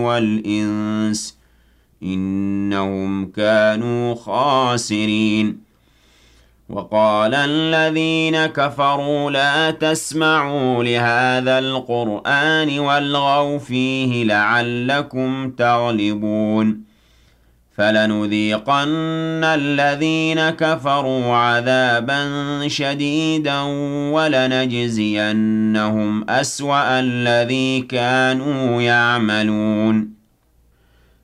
والإنس إنهم كانوا خاسرين وقال الذين كفروا لا تسمعوا لهذا القرآن والغوا فيه لعلكم تغلبون فلنذيقن الذين كفروا عذابا شديدا ولنجزينهم أسوأ الذي كانوا يعملون